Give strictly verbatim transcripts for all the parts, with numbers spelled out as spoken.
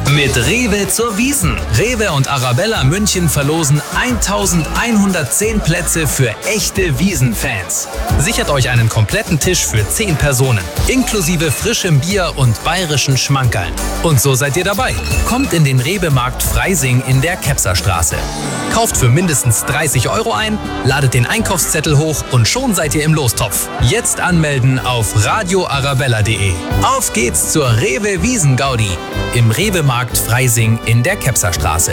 Mit Rewe zur Wiesn. Rewe und Arabella München verlosen eintausendeinhundertzehn Plätze für echte Wiesn-Fans. Sichert euch einen kompletten Tisch für zehn Personen, inklusive frischem Bier und bayerischen Schmankerln. Und so seid ihr dabei. Kommt in den Rewe-Markt Freising in der Kepserstraße. Kauft für mindestens dreißig Euro ein, ladet den Einkaufszettel hoch und schon seid ihr im Lostopf. Jetzt anmelden auf radio arabella punkt de. Auf geht's zur Rewe Wiesn-Gaudi im Rewe-Markt Freising in der Kepserstraße.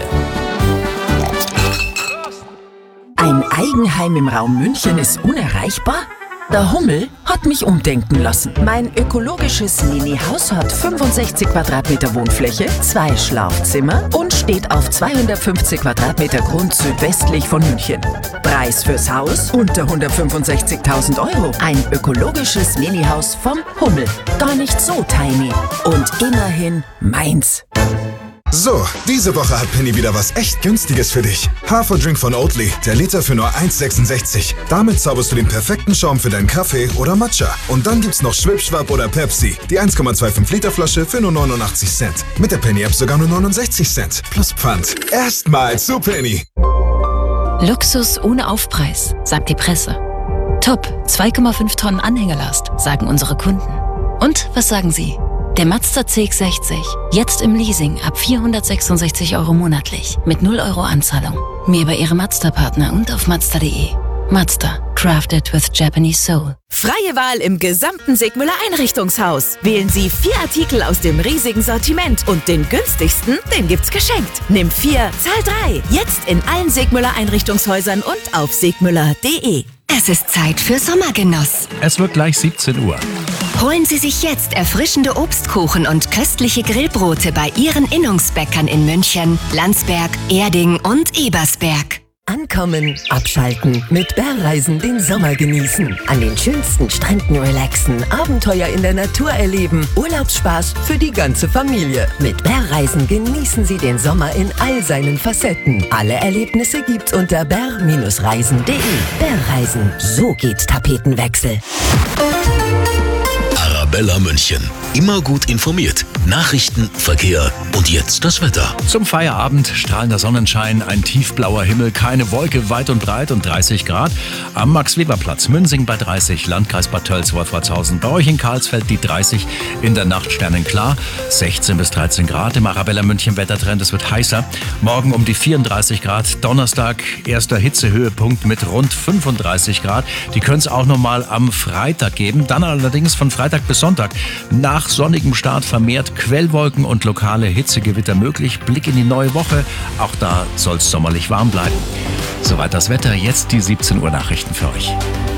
Ein Eigenheim im Raum München ist unerreichbar? Der Hummel hat mich umdenken lassen. Mein ökologisches Mini-Haus hat fünfundsechzig Quadratmeter Wohnfläche, zwei Schlafzimmer und steht auf zweihundertfünfzig Quadratmeter Grund südwestlich von München. Preis fürs Haus unter hundertfünfundsechzigtausend Euro. Ein ökologisches Mini-Haus vom Hummel. Gar nicht so tiny. Und immerhin meins. So, diese Woche hat Penny wieder was echt Günstiges für dich. Haferdrink von Oatly, der Liter für nur eins sechsundsechzig. Damit zauberst du den perfekten Schaum für deinen Kaffee oder Matcha. Und dann gibt's noch Schwipschwapp oder Pepsi, die eins Komma fünfundzwanzig Liter Flasche für nur neunundachtzig Cent. Mit der Penny-App sogar nur neunundsechzig Cent. Plus Pfand. Erstmal zu Penny. Luxus ohne Aufpreis, sagt die Presse. Top, zwei Komma fünf Tonnen Anhängerlast, sagen unsere Kunden. Und was sagen Sie? Der Mazda C X sechzig, jetzt im Leasing ab vierhundertsechsundsechzig Euro monatlich mit null Euro Anzahlung. Mehr bei Ihrem Mazda-Partner und auf mazda punkt de. Mazda, crafted with Japanese soul. Freie Wahl im gesamten Sigmüller Einrichtungshaus. Wählen Sie vier Artikel aus dem riesigen Sortiment und den günstigsten, den gibt's geschenkt. Nimm vier, zahl drei. Jetzt in allen Sigmüller Einrichtungshäusern und auf sigmüller punkt de. Es ist Zeit für Sommergenuss. Es wird gleich siebzehn Uhr. Holen Sie sich jetzt erfrischende Obstkuchen und köstliche Grillbrote bei Ihren Innungsbäckern in München, Landsberg, Erding und Ebersberg. Ankommen, abschalten, mit Bärreisen den Sommer genießen. An den schönsten Stränden relaxen, Abenteuer in der Natur erleben, Urlaubsspaß für die ganze Familie. Mit Bärreisen genießen Sie den Sommer in all seinen Facetten. Alle Erlebnisse gibt's unter bär Reisen punkt de. Bärreisen, so geht Tapetenwechsel. Arabella München. Immer gut informiert. Nachrichten, Verkehr und jetzt das Wetter. Zum Feierabend strahlender Sonnenschein, ein tiefblauer Himmel, keine Wolke, weit und breit und dreißig Grad. Am Max-Weber-Platz Münsing bei dreißig, Landkreis Bad Tölz, Wolfratshausen. Bei euch in Karlsfeld die dreißig, in der Nacht sternenklar, sechzehn bis dreizehn Grad. Im Arabella München Wettertrend, es wird heißer. Morgen um die vierunddreißig Grad. Donnerstag erster Hitzehöhepunkt mit rund fünfunddreißig Grad. Die können es auch nochmal am Freitag geben. Dann allerdings von Freitag bis Sonntag nach sonnigem Start vermehrt Quellwolken und lokale Hitzegewitter möglich. Blick in die neue Woche. Auch da soll es sommerlich warm bleiben. Soweit das Wetter. Jetzt die siebzehn Uhr Nachrichten für euch.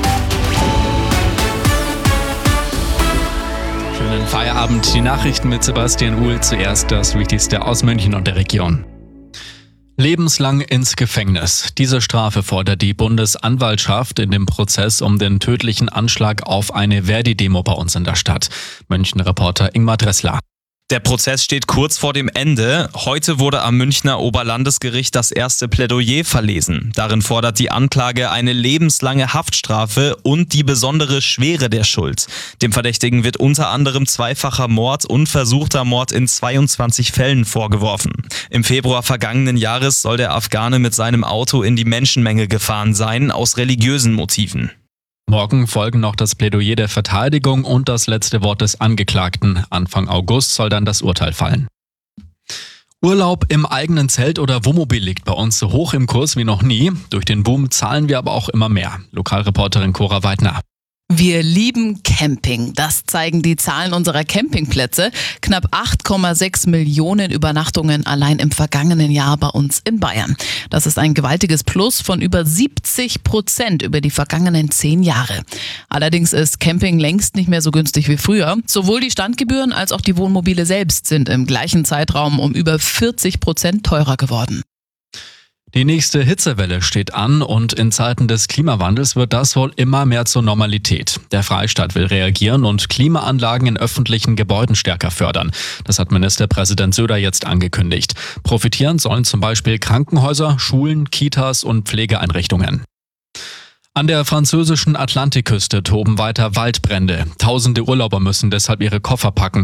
Schönen Feierabend. Die Nachrichten mit Sebastian Uhl. Zuerst das Wichtigste aus München und der Region. Lebenslang ins Gefängnis. Diese Strafe fordert die Bundesanwaltschaft in dem Prozess um den tödlichen Anschlag auf eine Verdi-Demo bei uns in der Stadt. München-Reporter Ingmar Dressler. Der Prozess steht kurz vor dem Ende. Heute wurde am Münchner Oberlandesgericht das erste Plädoyer verlesen. Darin fordert die Anklage eine lebenslange Haftstrafe und die besondere Schwere der Schuld. Dem Verdächtigen wird unter anderem zweifacher Mord und versuchter Mord in zweiundzwanzig Fällen vorgeworfen. Im Februar vergangenen Jahres soll der Afghane mit seinem Auto in die Menschenmenge gefahren sein, aus religiösen Motiven. Morgen folgen noch das Plädoyer der Verteidigung und das letzte Wort des Angeklagten. Anfang August soll dann das Urteil fallen. Urlaub im eigenen Zelt oder Wohnmobil liegt bei uns so hoch im Kurs wie noch nie. Durch den Boom zahlen wir aber auch immer mehr. Lokalreporterin Cora Weidner. Wir lieben Camping. Das zeigen die Zahlen unserer Campingplätze. Knapp acht Komma sechs Millionen Übernachtungen allein im vergangenen Jahr bei uns in Bayern. Das ist ein gewaltiges Plus von über siebzig Prozent über die vergangenen zehn Jahre. Allerdings ist Camping längst nicht mehr so günstig wie früher. Sowohl die Standgebühren als auch die Wohnmobile selbst sind im gleichen Zeitraum um über vierzig Prozent teurer geworden. Die nächste Hitzewelle steht an und in Zeiten des Klimawandels wird das wohl immer mehr zur Normalität. Der Freistaat will reagieren und Klimaanlagen in öffentlichen Gebäuden stärker fördern. Das hat Ministerpräsident Söder jetzt angekündigt. Profitieren sollen zum Beispiel Krankenhäuser, Schulen, Kitas und Pflegeeinrichtungen. An der französischen Atlantikküste toben weiter Waldbrände. Tausende Urlauber müssen deshalb ihre Koffer packen.